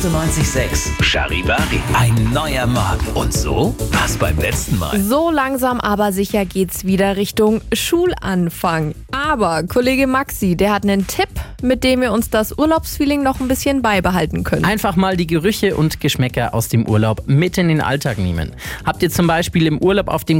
98,6 Charivari. Ein neuer Morgen. Und so war's beim letzten Mal. So langsam aber sicher geht's wieder Richtung Schulanfang. Aber Kollege Maxi, der hat einen Tipp, mit dem wir uns das Urlaubsfeeling noch ein bisschen beibehalten können. Einfach mal die Gerüche und Geschmäcker aus dem Urlaub mit in den Alltag nehmen. Habt ihr zum Beispiel im Urlaub auf dem